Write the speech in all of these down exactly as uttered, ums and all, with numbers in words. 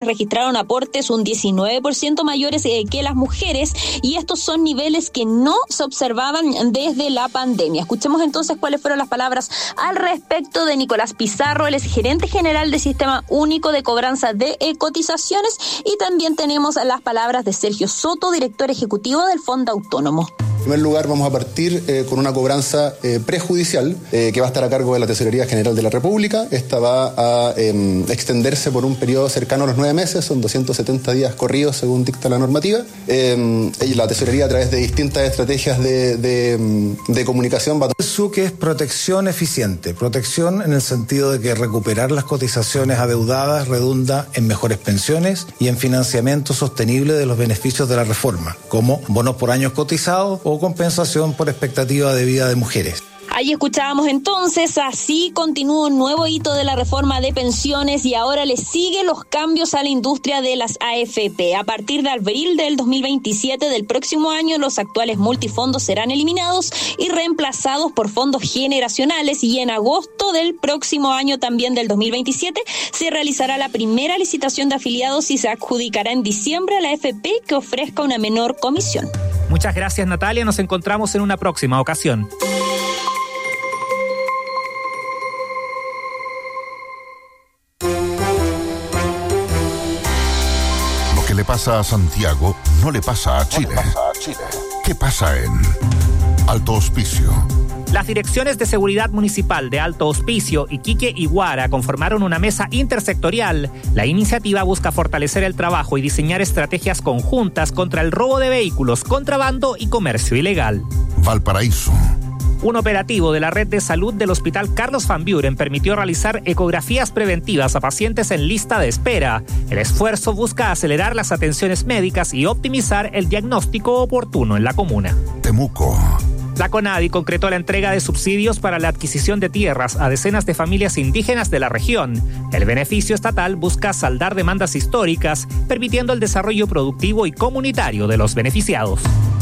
registraron aportes un diecinueve por ciento mayores eh, que las mujeres, y estos son niveles que no se observaban desde la pandemia. Escuchemos entonces cuáles fueron las palabras al respecto de Nicolás Pizarro, él es gerente general del Sistema Único de Cobranza de eh, Cotizaciones, y también tenemos las palabras de Sergio Soto, director ejecutivo del Fondo Autónomo. En primer lugar, vamos a partir eh, con una cobranza eh, prejudicial eh, que va a estar a cargo de la Tesorería General de la República. Esta va a eh, extenderse por un periodo cercano a los nueve meses, son doscientos setenta días corridos según dicta la normativa. Eh, y la Tesorería, a través de distintas estrategias de, de, de comunicación, va a... Eso que es protección eficiente, protección en el sentido de que recuperar las cotizaciones adeudadas redunda en mejores pensiones y en financiamiento sostenible de los beneficios de la reforma, como bonos por años cotizados o compensación por expectativa de vida de mujeres. Ahí escuchábamos entonces, así continúa un nuevo hito de la reforma de pensiones y ahora le sigue los cambios a la industria de las A F P. A partir de abril del dos mil veintisiete del próximo año, los actuales multifondos serán eliminados y reemplazados por fondos generacionales, y en agosto del próximo año, también del dos mil veintisiete, se realizará la primera licitación de afiliados y se adjudicará en diciembre a la A F P que ofrezca una menor comisión. Muchas gracias, Natalia. Nos encontramos en una próxima ocasión. Lo que le pasa a Santiago no le pasa a Chile. No le pasa a Chile. ¿Qué pasa en Alto Hospicio? Las direcciones de seguridad municipal de Alto Hospicio, Iquique y Huara conformaron una mesa intersectorial. La iniciativa busca fortalecer el trabajo y diseñar estrategias conjuntas contra el robo de vehículos, contrabando y comercio ilegal. Valparaíso. Un operativo de la red de salud del Hospital Carlos Van Buren permitió realizar ecografías preventivas a pacientes en lista de espera. El esfuerzo busca acelerar las atenciones médicas y optimizar el diagnóstico oportuno en la comuna. Temuco. La CONADI concretó la entrega de subsidios para la adquisición de tierras a decenas de familias indígenas de la región. El beneficio estatal busca saldar demandas históricas, permitiendo el desarrollo productivo y comunitario de los beneficiados.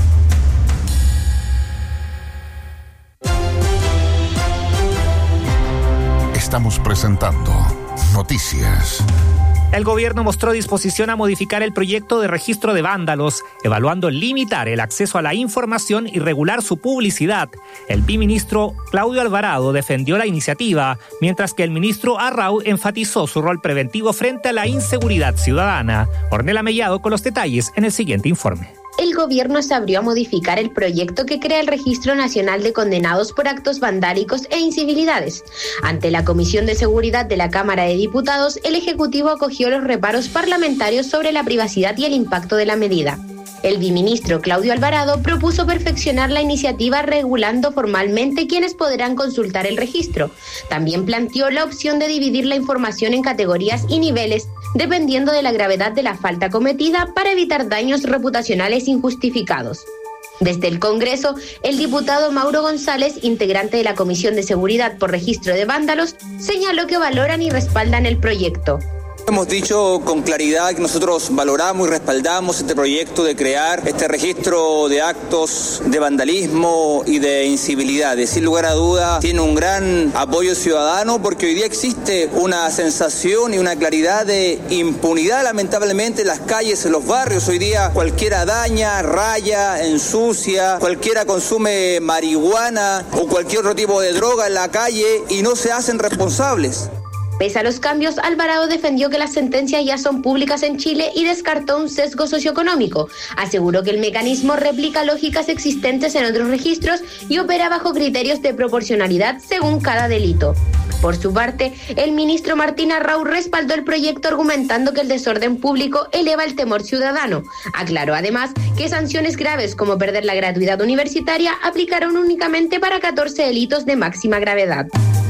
Estamos presentando Noticias. El gobierno mostró disposición a modificar el proyecto de registro de vándalos, evaluando limitar el acceso a la información y regular su publicidad. El biministro Claudio Alvarado defendió la iniciativa, mientras que el ministro Arrau enfatizó su rol preventivo frente a la inseguridad ciudadana. Ornella Mellado con los detalles en el siguiente informe. El gobierno se abrió a modificar el proyecto que crea el Registro Nacional de Condenados por Actos Vandálicos e Incivilidades. Ante la Comisión de Seguridad de la Cámara de Diputados, el Ejecutivo acogió los reparos parlamentarios sobre la privacidad y el impacto de la medida. El biministro Claudio Alvarado propuso perfeccionar la iniciativa regulando formalmente quiénes podrán consultar el registro. También planteó la opción de dividir la información en categorías y niveles, dependiendo de la gravedad de la falta cometida, para evitar daños reputacionales injustificados. Desde el Congreso, el diputado Mauro González, integrante de la Comisión de Seguridad por Registro de Vándalos, señaló que valoran y respaldan el proyecto. Hemos dicho con claridad que nosotros valoramos y respaldamos este proyecto de crear este registro de actos de vandalismo y de incivilidades. Sin lugar a duda, tiene un gran apoyo ciudadano porque hoy día existe una sensación y una claridad de impunidad, lamentablemente, en las calles, en los barrios. Hoy día cualquiera daña, raya, ensucia, cualquiera consume marihuana o cualquier otro tipo de droga en la calle y no se hacen responsables. Pese a los cambios, Alvarado defendió que las sentencias ya son públicas en Chile y descartó un sesgo socioeconómico. Aseguró que el mecanismo replica lógicas existentes en otros registros y opera bajo criterios de proporcionalidad según cada delito. Por su parte, el ministro Martín Arrau respaldó el proyecto argumentando que el desorden público eleva el temor ciudadano. Aclaró además que sanciones graves como perder la gratuidad universitaria aplicaron únicamente para catorce delitos de máxima gravedad.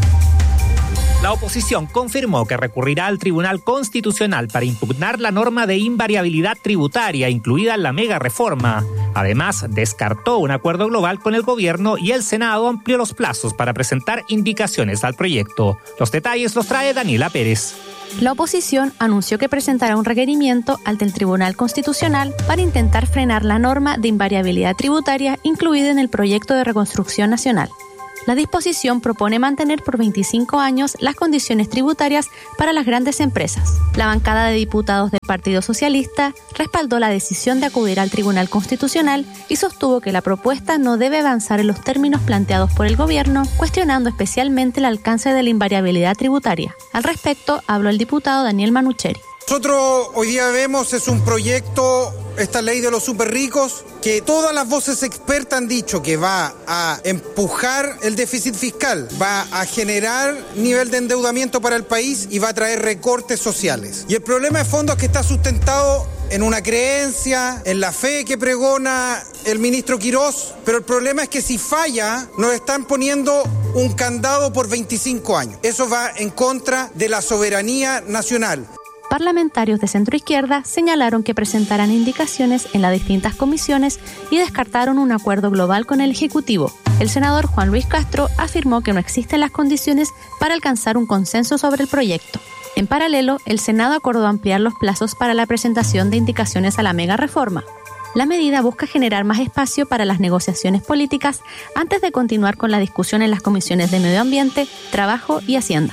La oposición confirmó que recurrirá al Tribunal Constitucional para impugnar la norma de invariabilidad tributaria incluida en la mega reforma. Además, descartó un acuerdo global con el gobierno y el Senado amplió los plazos para presentar indicaciones al proyecto. Los detalles los trae Daniela Pérez. La oposición anunció que presentará un requerimiento ante el Tribunal Constitucional para intentar frenar la norma de invariabilidad tributaria incluida en el proyecto de reconstrucción nacional. La disposición propone mantener por veinticinco años las condiciones tributarias para las grandes empresas. La bancada de diputados del Partido Socialista respaldó la decisión de acudir al Tribunal Constitucional y sostuvo que la propuesta no debe avanzar en los términos planteados por el gobierno, cuestionando especialmente el alcance de la invariabilidad tributaria. Al respecto, habló el diputado Daniel Manucheri. Nosotros hoy día vemos es un proyecto, esta ley de los súper ricos, que todas las voces expertas han dicho que va a empujar el déficit fiscal, va a generar nivel de endeudamiento para el país y va a traer recortes sociales. Y el problema de fondo es que está sustentado en una creencia, en la fe que pregona el ministro Quirós, pero el problema es que si falla, nos están poniendo un candado por veinticinco años. Eso va en contra de la soberanía nacional. Parlamentarios de centroizquierda señalaron que presentarán indicaciones en las distintas comisiones y descartaron un acuerdo global con el Ejecutivo. El senador Juan Luis Castro afirmó que no existen las condiciones para alcanzar un consenso sobre el proyecto. En paralelo, el Senado acordó ampliar los plazos para la presentación de indicaciones a la mega reforma. La medida busca generar más espacio para las negociaciones políticas antes de continuar con la discusión en las comisiones de Medio Ambiente, Trabajo y Hacienda.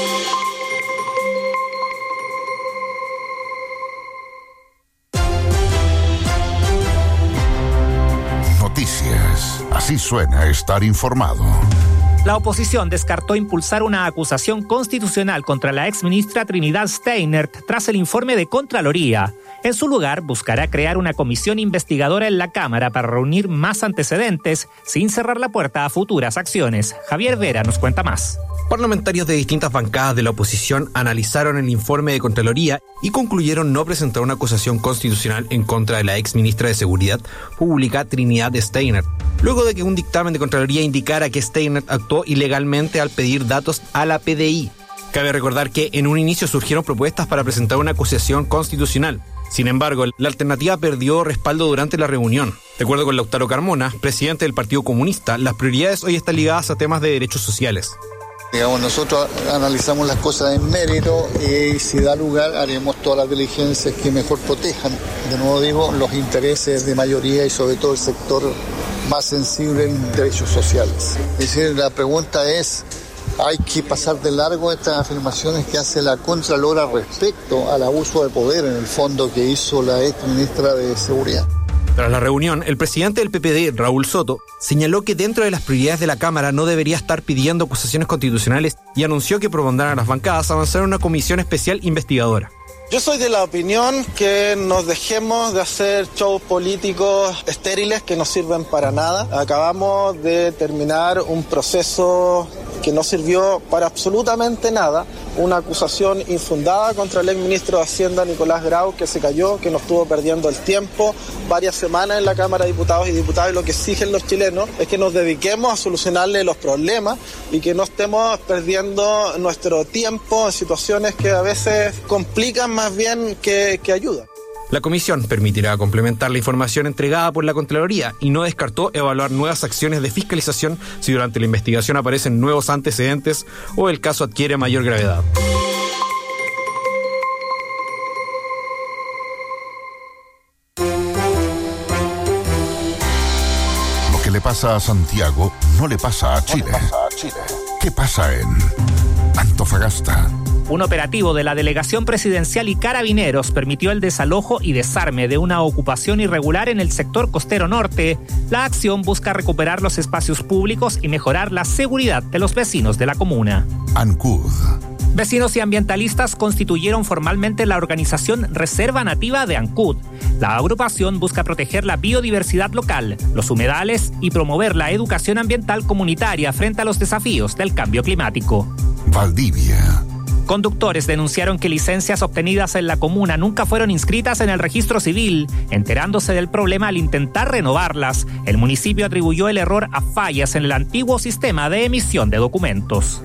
Noticias. Así suena estar informado. La oposición descartó impulsar una acusación constitucional contra la exministra Trinidad Steinert tras el informe de Contraloría. En su lugar, buscará crear una comisión investigadora en la Cámara para reunir más antecedentes sin cerrar la puerta a futuras acciones. Javier Vera nos cuenta más. Parlamentarios de distintas bancadas de la oposición analizaron el informe de Contraloría y concluyeron no presentar una acusación constitucional en contra de la exministra de Seguridad Pública Trinidad Steinert, luego de que un dictamen de Contraloría indicara que Steinert actuó ilegalmente al pedir datos a la P D I. Cabe recordar que en un inicio surgieron propuestas para presentar una acusación constitucional. Sin embargo, la alternativa perdió respaldo durante la reunión. De acuerdo con Lautaro Carmona, presidente del Partido Comunista, las prioridades hoy están ligadas a temas de derechos sociales. Digamos, nosotros analizamos las cosas en mérito y si da lugar haremos todas las diligencias que mejor protejan, de nuevo digo, los intereses de mayoría y sobre todo el sector más sensible en derechos sociales. Es decir, la pregunta es, ¿hay que pasar de largo estas afirmaciones que hace la Contralora respecto al abuso de poder en el fondo que hizo la ex ministra de Seguridad? Tras la reunión, el presidente del P P D, Raúl Soto, señaló que dentro de las prioridades de la Cámara no debería estar pidiendo acusaciones constitucionales y anunció que propondrán a las bancadas avanzar en una comisión especial investigadora. Yo soy de la opinión que nos dejemos de hacer shows políticos estériles que no sirven para nada. Acabamos de terminar un proceso que no sirvió para absolutamente nada, una acusación infundada contra el exministro de Hacienda, Nicolás Grau, que se cayó, que nos estuvo perdiendo el tiempo varias semanas en la Cámara de Diputados y Diputadas, y lo que exigen los chilenos es que nos dediquemos a solucionarle los problemas y que no estemos perdiendo nuestro tiempo en situaciones que a veces complican más bien que, que ayudan. La comisión permitirá complementar la información entregada por la Contraloría y no descartó evaluar nuevas acciones de fiscalización si durante la investigación aparecen nuevos antecedentes o el caso adquiere mayor gravedad. Lo que le pasa a Santiago no le pasa a Chile. ¿Qué pasa en Antofagasta? Un operativo de la Delegación Presidencial y Carabineros permitió el desalojo y desarme de una ocupación irregular en el sector costero norte. La acción busca recuperar los espacios públicos y mejorar la seguridad de los vecinos de la comuna. ANCUD. Vecinos y ambientalistas constituyeron formalmente la organización Reserva Nativa de ANCUD. La agrupación busca proteger la biodiversidad local, los humedales y promover la educación ambiental comunitaria frente a los desafíos del cambio climático. Valdivia. Conductores denunciaron que licencias obtenidas en la comuna nunca fueron inscritas en el registro civil. Enterándose del problema al intentar renovarlas, el municipio atribuyó el error a fallas en el antiguo sistema de emisión de documentos.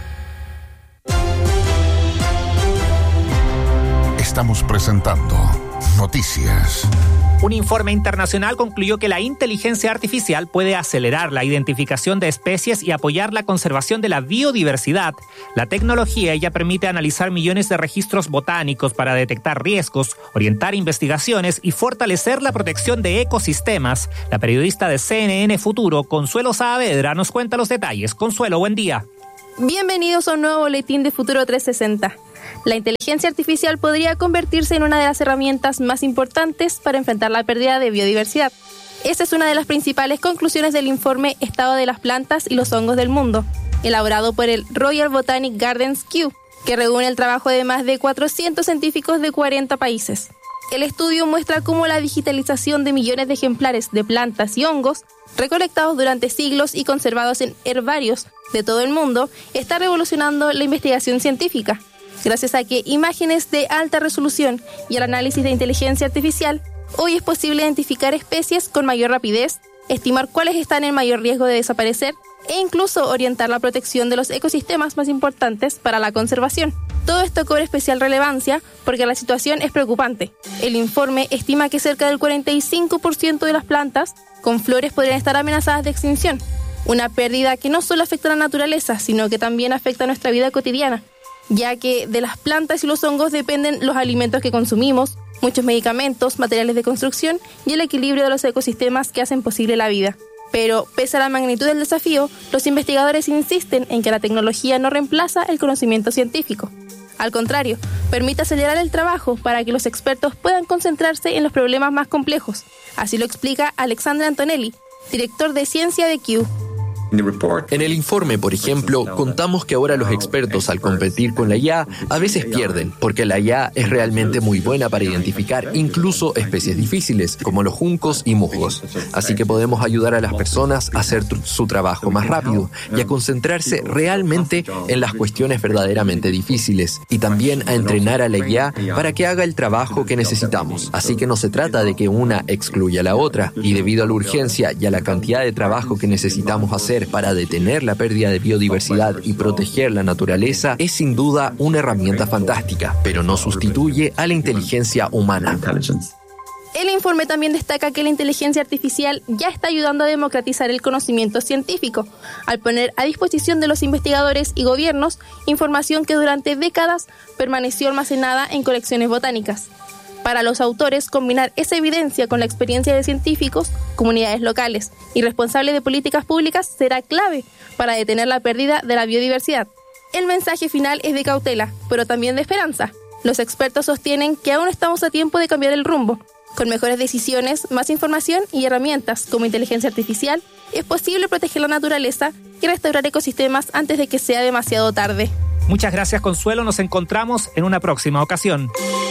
Estamos presentando Noticias. Un informe internacional concluyó que la inteligencia artificial puede acelerar la identificación de especies y apoyar la conservación de la biodiversidad. La tecnología ya permite analizar millones de registros botánicos para detectar riesgos, orientar investigaciones y fortalecer la protección de ecosistemas. La periodista de C N N Futuro, Consuelo Saavedra, nos cuenta los detalles. Consuelo, buen día. Bienvenidos a un nuevo boletín de Futuro trescientos sesenta. La inteligencia artificial podría convertirse en una de las herramientas más importantes para enfrentar la pérdida de biodiversidad. Esta es una de las principales conclusiones del informe Estado de las plantas y los hongos del mundo, elaborado por el Royal Botanic Gardens Kew, que reúne el trabajo de más de cuatrocientos científicos de cuarenta países. El estudio muestra cómo la digitalización de millones de ejemplares de plantas y hongos, recolectados durante siglos y conservados en herbarios de todo el mundo, está revolucionando la investigación científica. Gracias a que imágenes de alta resolución y el análisis de inteligencia artificial, hoy es posible identificar especies con mayor rapidez, estimar cuáles están en mayor riesgo de desaparecer e incluso orientar la protección de los ecosistemas más importantes para la conservación. Todo esto cobra especial relevancia porque la situación es preocupante. El informe estima que cerca del cuarenta y cinco por ciento de las plantas con flores podrían estar amenazadas de extinción, una pérdida que no solo afecta a la naturaleza, sino que también afecta a nuestra vida cotidiana, ya que de las plantas y los hongos dependen los alimentos que consumimos, muchos medicamentos, materiales de construcción y el equilibrio de los ecosistemas que hacen posible la vida. Pero, pese a la magnitud del desafío, los investigadores insisten en que la tecnología no reemplaza el conocimiento científico. Al contrario, permite acelerar el trabajo para que los expertos puedan concentrarse en los problemas más complejos. Así lo explica Alexandre Antonelli, director de ciencia de Kew. En el informe, por ejemplo, contamos que ahora los expertos al competir con la I A a veces pierden, porque la I A es realmente muy buena para identificar incluso especies difíciles, como los juncos y musgos. Así que podemos ayudar a las personas a hacer tr- su trabajo más rápido y a concentrarse realmente en las cuestiones verdaderamente difíciles, y también a entrenar a la I A para que haga el trabajo que necesitamos. Así que no se trata de que una excluya a la otra, y debido a la urgencia y a la cantidad de trabajo que necesitamos hacer para detener la pérdida de biodiversidad y proteger la naturaleza, es sin duda una herramienta fantástica, pero no sustituye a la inteligencia humana. El informe también destaca que la inteligencia artificial ya está ayudando a democratizar el conocimiento científico, al poner a disposición de los investigadores y gobiernos información que durante décadas permaneció almacenada en colecciones botánicas. Para los autores, combinar esa evidencia con la experiencia de científicos, comunidades locales y responsables de políticas públicas será clave para detener la pérdida de la biodiversidad. El mensaje final es de cautela, pero también de esperanza. Los expertos sostienen que aún estamos a tiempo de cambiar el rumbo. Con mejores decisiones, más información y herramientas como inteligencia artificial, es posible proteger la naturaleza y restaurar ecosistemas antes de que sea demasiado tarde. Muchas gracias, Consuelo. Nos encontramos en una próxima ocasión.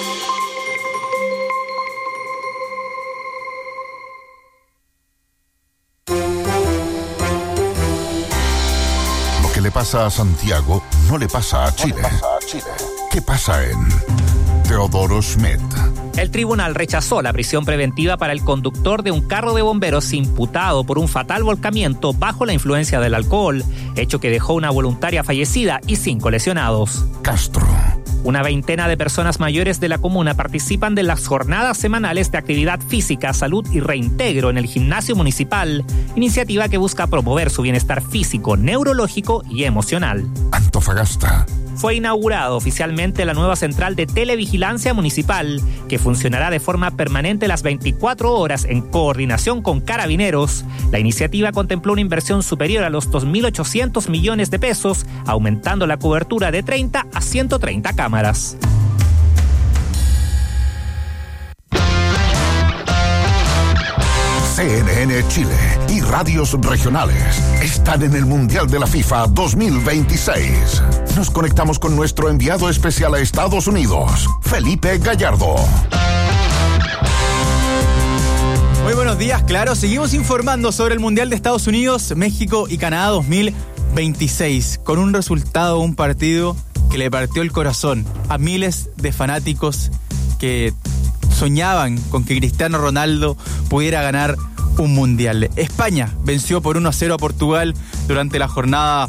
Lo que le pasa a Santiago no le pasa a Chile. ¿Qué pasa en Teodoro Schmidt? El tribunal rechazó la prisión preventiva para el conductor de un carro de bomberos imputado por un fatal volcamiento bajo la influencia del alcohol, hecho que dejó una voluntaria fallecida y cinco lesionados. Castro. Una veintena de personas mayores de la comuna participan de las jornadas semanales de actividad física, salud y reintegro en el gimnasio municipal, iniciativa que busca promover su bienestar físico, neurológico y emocional. Antofagasta. Fue inaugurado oficialmente la nueva central de televigilancia municipal, que funcionará de forma permanente las veinticuatro horas en coordinación con carabineros. La iniciativa contempló una inversión superior a los dos mil ochocientos millones de pesos, aumentando la cobertura de treinta a ciento treinta cámaras. C N N Chile y radios regionales están en el Mundial de la FIFA dos mil veintiséis. Nos conectamos con nuestro enviado especial a Estados Unidos, Felipe Gallardo. Muy buenos días, claro. Seguimos informando sobre el Mundial de Estados Unidos, México y Canadá dos mil veintiséis, con un resultado, un partido que le partió el corazón a miles de fanáticos que soñaban con que Cristiano Ronaldo pudiera ganar un mundial. España venció por uno a cero a Portugal durante la jornada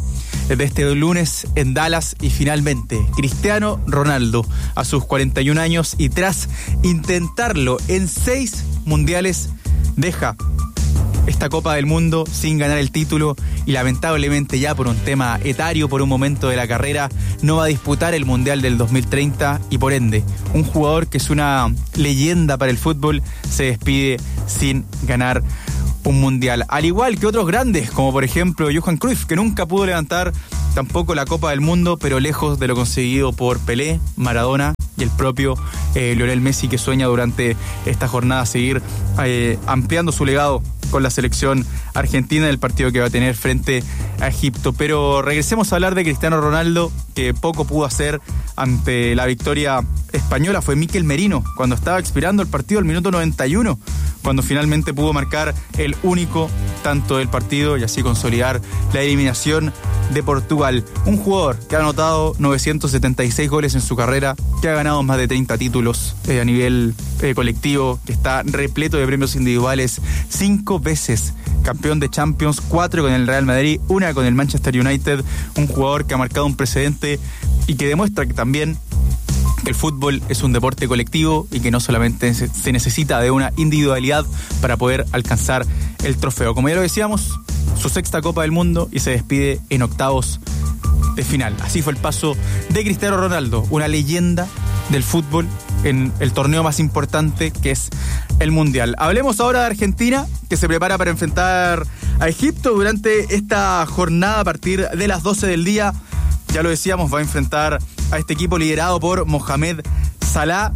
de este lunes en Dallas. Y finalmente, Cristiano Ronaldo, a sus cuarenta y un años y tras intentarlo en seis mundiales, deja esta Copa del Mundo sin ganar el título y lamentablemente ya por un tema etario, por un momento de la carrera, no va a disputar el Mundial del dos mil treinta y por ende, un jugador que es una leyenda para el fútbol se despide sin ganar un Mundial. Al igual que otros grandes, como por ejemplo Johan Cruyff, que nunca pudo levantar tampoco la Copa del Mundo, pero lejos de lo conseguido por Pelé, Maradona y el propio eh, Lionel Messi, que sueña durante esta jornada seguir eh, ampliando su legado con la selección argentina en el partido que va a tener frente a Egipto. Pero regresemos a hablar de Cristiano Ronaldo, que poco pudo hacer ante la victoria española. Fue Mikel Merino cuando estaba expirando el partido al minuto noventa y uno, cuando finalmente pudo marcar el único tanto del partido y así consolidar la eliminación de Portugal. Un jugador que ha anotado novecientos setenta y seis goles en su carrera, que ha ganado más de treinta títulos eh, a nivel eh, colectivo, que está repleto de premios individuales, cinco veces campeón de Champions, cuatro con el Real Madrid, una con el Manchester United, un jugador que ha marcado un precedente y que demuestra que también que el fútbol es un deporte colectivo y que no solamente se necesita de una individualidad para poder alcanzar el trofeo. Como ya lo decíamos, su sexta Copa del Mundo y se despide en octavos de final. Así fue el paso de Cristiano Ronaldo, una leyenda del fútbol en el torneo más importante que es el Mundial. Hablemos ahora de Argentina, que se prepara para enfrentar a Egipto durante esta jornada a partir de las doce del día. Ya lo decíamos, va a enfrentar a este equipo liderado por Mohamed Salah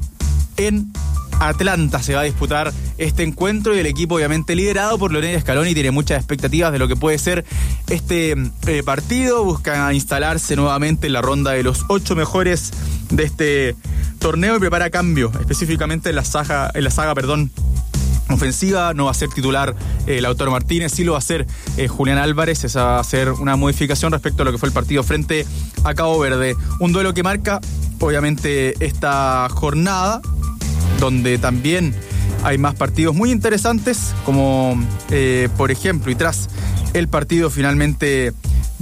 en Atlanta. Se va a disputar este encuentro y el equipo obviamente liderado por Lionel Scaloni tiene muchas expectativas de lo que puede ser este eh, partido. Busca instalarse nuevamente en la ronda de los ocho mejores de este torneo y prepara cambio, específicamente en la saga, en la saga, perdón, ofensiva. No va a ser titular eh, Lautaro Martínez, sí lo va a hacer eh, Julián Álvarez. Esa va a ser una modificación respecto a lo que fue el partido frente a Cabo Verde. Un duelo que marca obviamente esta jornada, donde también hay más partidos muy interesantes, como eh, por ejemplo, y tras el partido finalmente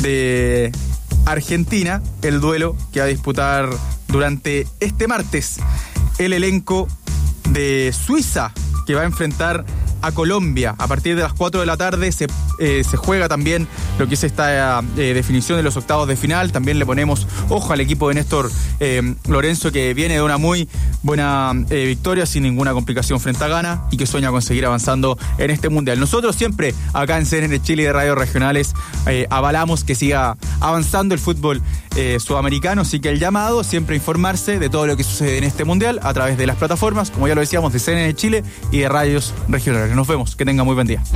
de Argentina, el duelo que va a disputar durante este martes el elenco de Suiza, que va a enfrentar a Colombia. A partir de las cuatro de la tarde se, eh, se juega también lo que es esta eh, definición de los octavos de final. También le ponemos ojo al equipo de Néstor eh, Lorenzo, que viene de una muy buena eh, victoria sin ninguna complicación frente a Ghana y que sueña con seguir avanzando en este Mundial. Nosotros siempre acá en C N N Chile de Radio Regionales eh, avalamos que siga avanzando el fútbol eh, sudamericano, así que el llamado siempre a informarse de todo lo que sucede en este Mundial a través de las plataformas, como ya lo decíamos, de C N N Chile y de Radios Regionales. Nos vemos, que tengan muy buen día.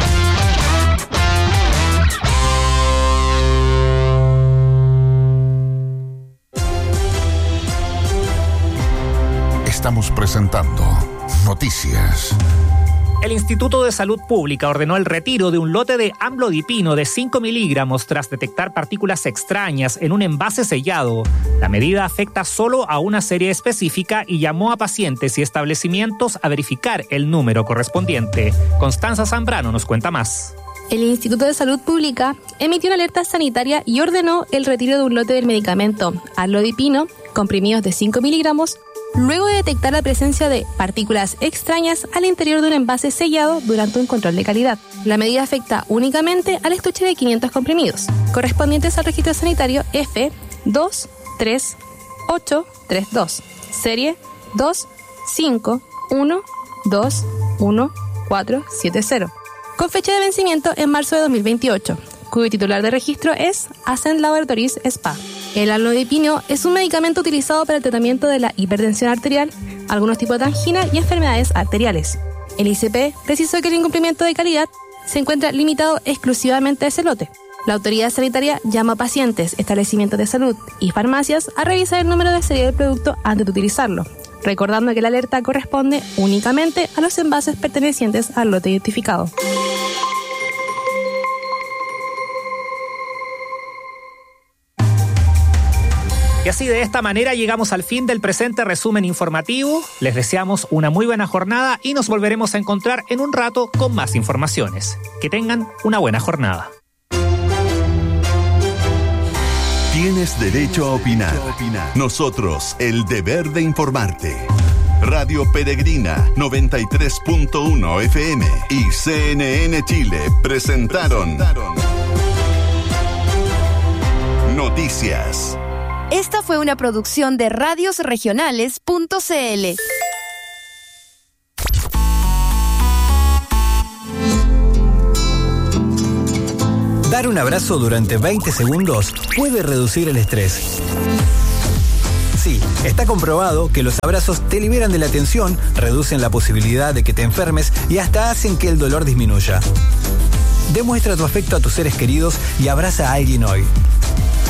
Estamos presentando Noticias. El Instituto de Salud Pública ordenó el retiro de un lote de amlodipino de cinco miligramos tras detectar partículas extrañas en un envase sellado. La medida afecta solo a una serie específica y llamó a pacientes y establecimientos a verificar el número correspondiente. Constanza Zambrano nos cuenta más. El Instituto de Salud Pública emitió una alerta sanitaria y ordenó el retiro de un lote del medicamento amlodipino, comprimidos de cinco miligramos, luego de detectar la presencia de partículas extrañas al interior de un envase sellado durante un control de calidad. La medida afecta únicamente al estuche de quinientos comprimidos, correspondientes al registro sanitario F dos tres ocho tres dos, serie dos cinco uno dos uno cuatro siete cero, con fecha de vencimiento en marzo de dos mil veintiocho, cuyo titular de registro es Ascend Laboratories S P A. El amlodipino es un medicamento utilizado para el tratamiento de la hipertensión arterial, algunos tipos de angina y enfermedades arteriales. El I C P precisó que el incumplimiento de calidad se encuentra limitado exclusivamente a ese lote. La autoridad sanitaria llama a pacientes, establecimientos de salud y farmacias a revisar el número de serie del producto antes de utilizarlo, recordando que la alerta corresponde únicamente a los envases pertenecientes al lote identificado. Y así, de esta manera, llegamos al fin del presente resumen informativo. Les deseamos una muy buena jornada y nos volveremos a encontrar en un rato con más informaciones. Que tengan una buena jornada. Tienes derecho a opinar. Nosotros, el deber de informarte. Radio Peregrina noventa y tres punto uno F M y C N N Chile presentaron Noticias. Esta fue una producción de radios regionales punto c l. Dar un abrazo durante veinte segundos puede reducir el estrés. Sí, está comprobado que los abrazos te liberan de la tensión, reducen la posibilidad de que te enfermes y hasta hacen que el dolor disminuya. Demuestra tu afecto a tus seres queridos y abraza a alguien hoy.